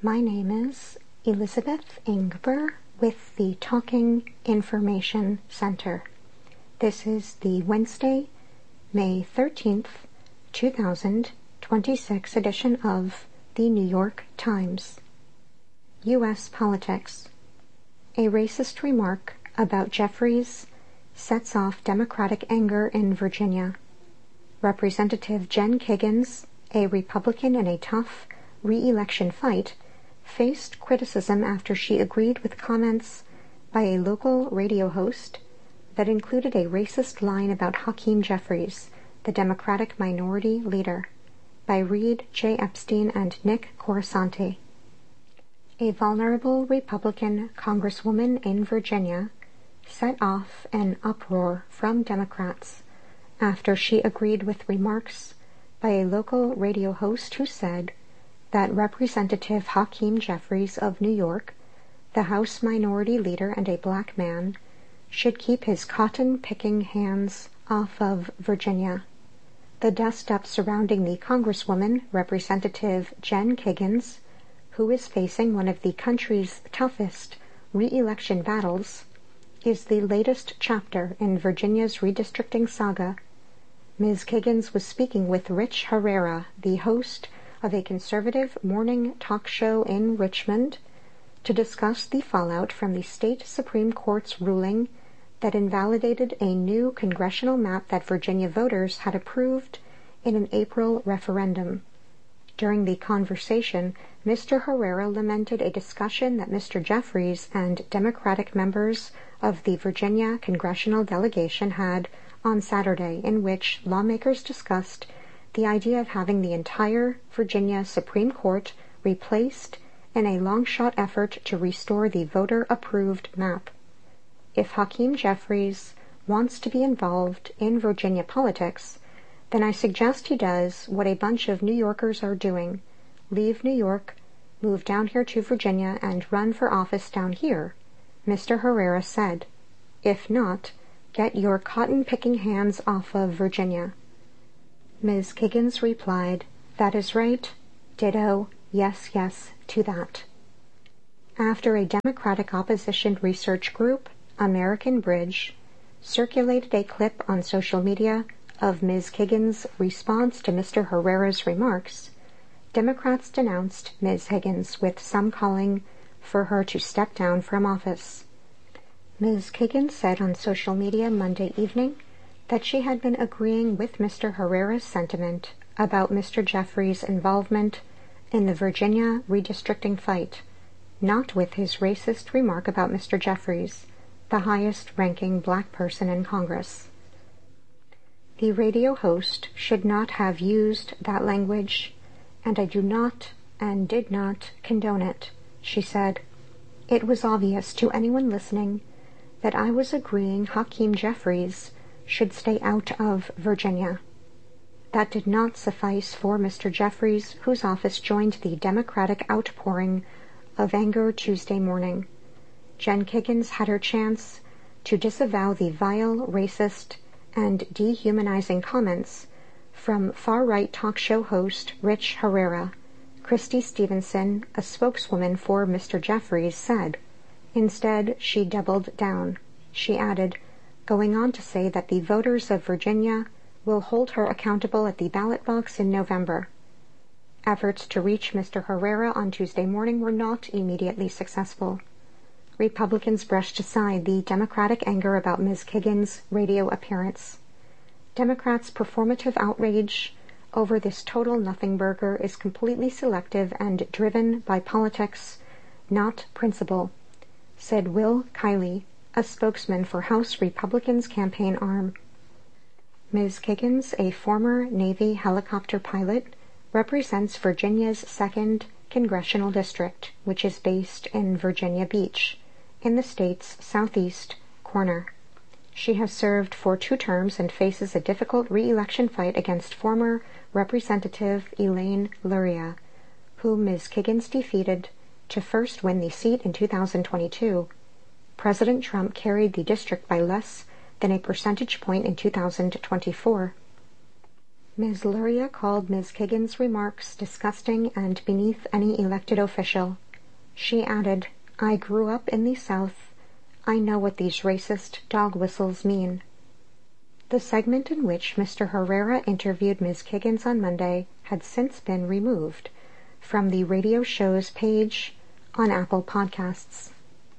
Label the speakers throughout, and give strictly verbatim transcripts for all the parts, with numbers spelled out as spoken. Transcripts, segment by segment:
Speaker 1: My name is Elizabeth Ingber with the Talking Information Center. This is the Wednesday, May thirteenth, two thousand twenty-six edition of the New York Times. U S Politics. A racist remark about Jeffries sets off Democratic anger in Virginia. Representative Jen Kiggans, a Republican in a tough re-election fight, faced criticism after she agreed with comments by a local radio host that included a racist line about Hakeem Jeffries, the Democratic minority leader, by Reed J. Epstein and Nick Coruscante. A vulnerable Republican congresswoman in Virginia set off an uproar from Democrats after she agreed with remarks by a local radio host who said that Representative Hakeem Jeffries of New York, the House Minority Leader and a black man, should keep his cotton-picking hands off of Virginia. The dust-up surrounding the Congresswoman, Representative Jen Kiggans, who is facing one of the country's toughest re-election battles, is the latest chapter in Virginia's redistricting saga. Miz Kiggans was speaking with Rich Herrera, the host of a conservative morning talk show in Richmond, to discuss the fallout from the state Supreme Court's ruling that invalidated a new congressional map that Virginia voters had approved in an April referendum. During the conversation, Mister Herrera lamented a discussion that Mister Jeffries and Democratic members of the Virginia congressional delegation had on Saturday, in which lawmakers discussed the idea of having the entire Virginia Supreme Court replaced in a long-shot effort to restore the voter-approved map. If Hakeem Jeffries wants to be involved in Virginia politics, then I suggest he does what a bunch of New Yorkers are doing: leave New York, move down here to Virginia, and run for office down here, Mister Herrera said. If not, get your cotton-picking hands off of Virginia. Miz Kiggans replied, "That is right. Ditto. Yes, yes, to that." After a Democratic opposition research group, American Bridge, circulated a clip on social media of Miz Kiggans' response to Mister Herrera's remarks, Democrats denounced Miz Kiggans, with some calling for her to step down from office. Miz Kiggans said on social media Monday evening that she had been agreeing with Mister Herrera's sentiment about Mister Jeffries' involvement in the Virginia redistricting fight, not with his racist remark about Mister Jeffries, the highest-ranking black person in Congress. The radio host should not have used that language, and I do not and did not condone it, she said. It was obvious to anyone listening that I was agreeing Hakeem Jeffries should stay out of Virginia. That did not suffice for Mister Jeffries, whose office joined the Democratic outpouring of anger Tuesday morning. Jen Kiggans had her chance to disavow the vile, racist, and dehumanizing comments from far-right talk show host Rich Herrera. Christy Stevenson, a spokeswoman for Mister Jeffries, said. Instead, she doubled down. She added, going on to say that the voters of Virginia will hold her accountable at the ballot box in November. Efforts to reach Mister Herrera on Tuesday morning were not immediately successful. Republicans brushed aside the Democratic anger about Miz Kiggans' radio appearance. Democrats' performative outrage over this total nothing burger is completely selective and driven by politics, not principle, said Will Kiley, a spokesman for House Republicans' campaign arm. Miz Kiggans, a former Navy helicopter pilot, represents Virginia's second congressional district, which is based in Virginia Beach, in the state's southeast corner. She has served for two terms and faces a difficult re-election fight against former Representative Elaine Luria, whom Miz Kiggans defeated to first win the seat in two thousand twenty-two. President Trump carried the district by less than a percentage point in two thousand twenty-four. Miz Luria called Miz Kagan's remarks disgusting and beneath any elected official. She added, "I grew up in the South. I know what these racist dog whistles mean." The segment in which Mister Herrera interviewed Miz Kagan on Monday had since been removed from the radio show's page on Apple Podcasts.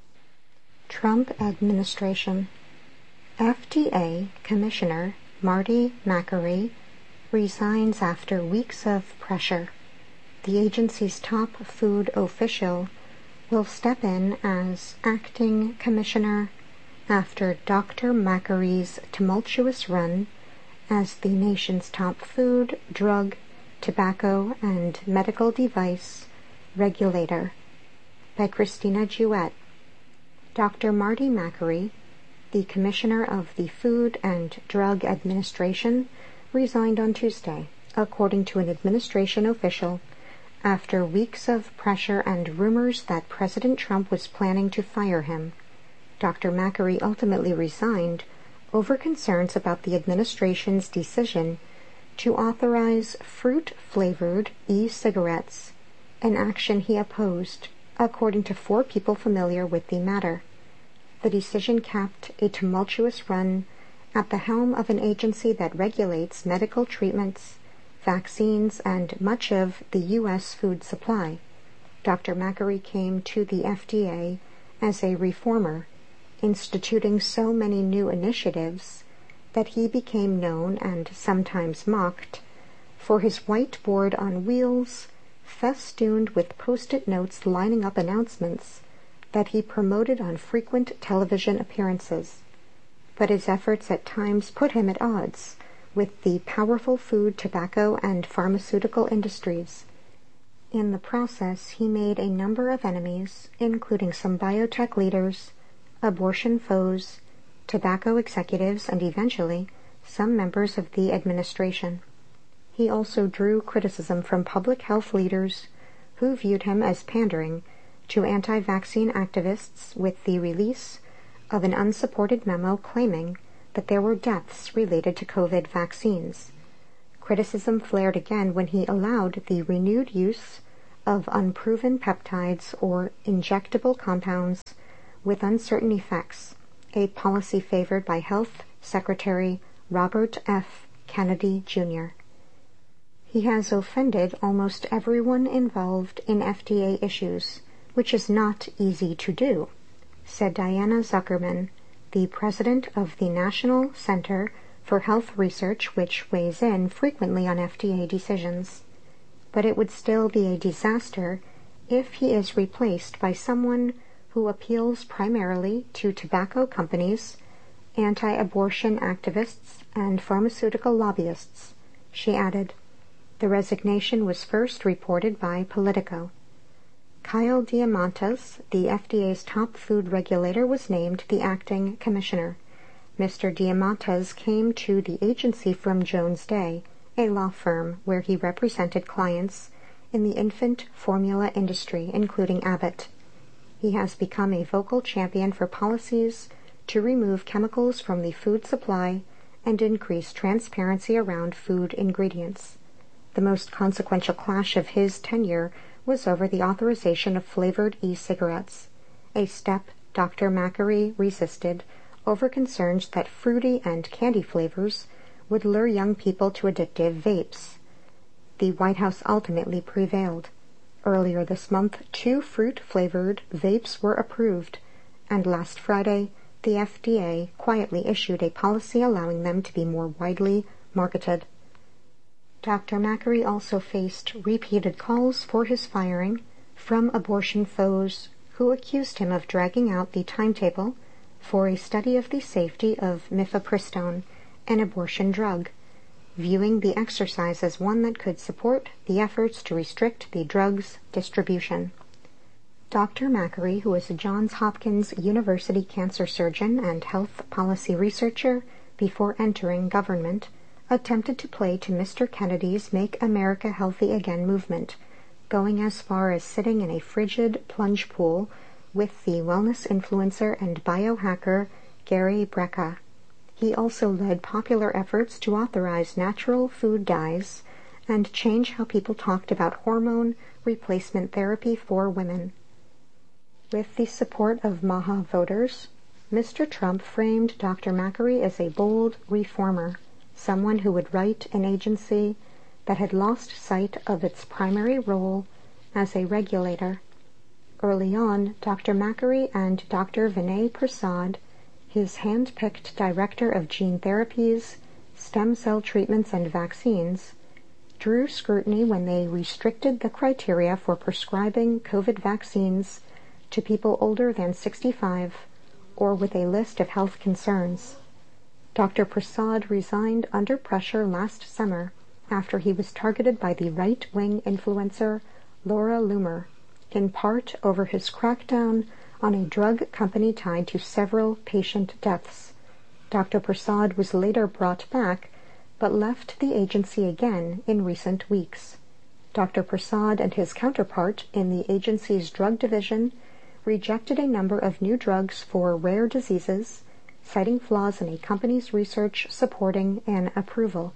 Speaker 1: Trump administration. F D A Commissioner Marty Makary resigns after weeks of pressure. The agency's top food official will step in as acting commissioner after Doctor Makary's tumultuous run as the nation's top food, drug, tobacco, and medical device regulator. By Christina Jewett. Doctor Marty Makary, the Commissioner of the Food and Drug Administration, resigned on Tuesday, according to an administration official, after weeks of pressure and rumors that President Trump was planning to fire him. Doctor Makary ultimately resigned over concerns about the administration's decision to authorize fruit-flavored e-cigarettes, an action he opposed, according to four people familiar with the matter. The decision capped a tumultuous run at the helm of an agency that regulates medical treatments, vaccines, and much of the U S food supply. Doctor Makary came to the F D A as a reformer, instituting so many new initiatives that he became known and sometimes mocked for his whiteboard on wheels, festooned with post-it notes lining up announcements that he promoted on frequent television appearances. But his efforts at times put him at odds with the powerful food, tobacco, and pharmaceutical industries. In the process, he made a number of enemies, including some biotech leaders, abortion foes, tobacco executives, and eventually some members of the administration. He also drew criticism from public health leaders who viewed him as pandering to anti-vaccine activists with the release of an unsupported memo claiming that there were deaths related to COVID vaccines. Criticism flared again when he allowed the renewed use of unproven peptides or injectable compounds with uncertain effects, a policy favored by Health Secretary Robert F. Kennedy, Junior He has offended almost everyone involved in F D A issues, which is not easy to do, said Diana Zuckerman, the president of the National Center for Health Research, which weighs in frequently on F D A decisions. But it would still be a disaster if he is replaced by someone who appeals primarily to tobacco companies, anti-abortion activists, and pharmaceutical lobbyists, she added. The resignation was first reported by Politico. Kyle Diamantes, the F D A's top food regulator, was named the acting commissioner. Mister Diamantes came to the agency from Jones Day, a law firm where he represented clients in the infant formula industry, including Abbott. He has become a vocal champion for policies to remove chemicals from the food supply and increase transparency around food ingredients. The most consequential clash of his tenure was over the authorization of flavored e-cigarettes, a step Doctor Makary resisted over concerns that fruity and candy flavors would lure young people to addictive vapes. The White House ultimately prevailed. Earlier this month, two fruit-flavored vapes were approved, and last Friday, the F D A quietly issued a policy allowing them to be more widely marketed. Doctor Makary also faced repeated calls for his firing from abortion foes who accused him of dragging out the timetable for a study of the safety of mifepristone, an abortion drug, viewing the exercise as one that could support the efforts to restrict the drug's distribution. Doctor Makary, who is a Johns Hopkins University cancer surgeon and health policy researcher before entering government, attempted to play to Mister Kennedy's Make America Healthy Again movement, going as far as sitting in a frigid plunge pool with the wellness influencer and biohacker Gary Brecka. He also led popular efforts to authorize natural food dyes and change how people talked about hormone replacement therapy for women. With the support of MAHA voters, Mister Trump framed Doctor Makary as a bold reformer, someone who would right an agency that had lost sight of its primary role as a regulator. Early on, Doctor Makary and Doctor Vinay Prasad, his hand-picked director of gene therapies, stem cell treatments, and vaccines, drew scrutiny when they restricted the criteria for prescribing COVID vaccines to people older than sixty-five or with a list of health concerns. Doctor Prasad resigned under pressure last summer after he was targeted by the right-wing influencer Laura Loomer, in part over his crackdown on a drug company tied to several patient deaths. Doctor Prasad was later brought back, but left the agency again in recent weeks. Doctor Prasad and his counterpart in the agency's drug division rejected a number of new drugs for rare diseases, citing flaws in a company's research supporting an approval.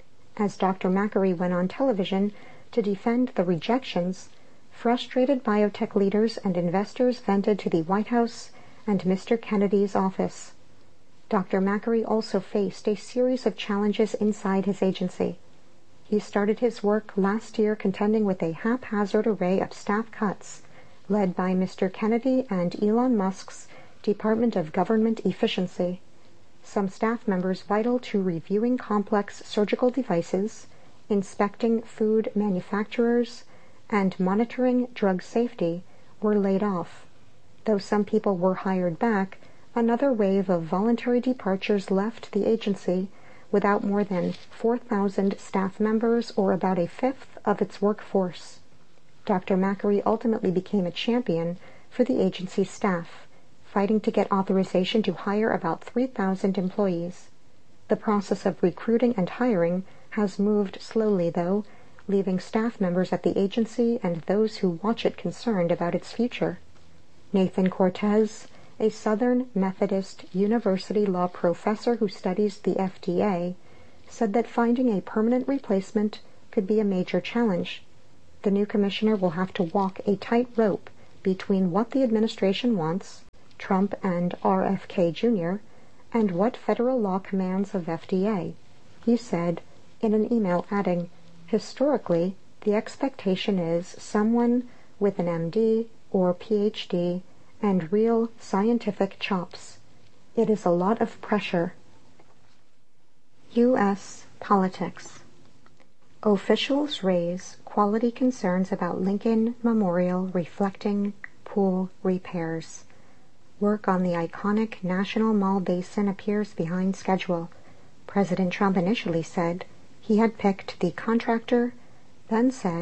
Speaker 1: As Doctor Makary went on television to defend the rejections, frustrated biotech leaders and investors vented to the White House and Mister Kennedy's office. Doctor Makary also faced a series of challenges inside his agency. He started his work last year contending with a haphazard array of staff cuts led by Mister Kennedy and Elon Musk's Department of Government Efficiency. Some staff members vital to reviewing complex surgical devices, inspecting food manufacturers, and monitoring drug safety were laid off. Though some people were hired back, another wave of voluntary departures left the agency without more than four thousand staff members, or about a fifth of its workforce. Doctor Makary ultimately became a champion for the agency's staff, fighting to get authorization to hire about three thousand employees. The process of recruiting and hiring has moved slowly, though, leaving staff members at the agency and those who watch it concerned about its future. Nathan Cortez, a Southern Methodist University law professor who studies the F D A, said that finding a permanent replacement could be a major challenge. The new commissioner will have to walk a tight rope between what the administration wants, Trump and R F K Junior, and what federal law commands of F D A. He said in an email, adding, "Historically, the expectation is someone with an M D or P H D and real scientific chops. It is a lot of pressure." U S politics. Officials raise quality concerns about Lincoln Memorial reflecting pool repairs. Work on the iconic National Mall basin appears behind schedule. President Trump initially said he had picked the contractor, then said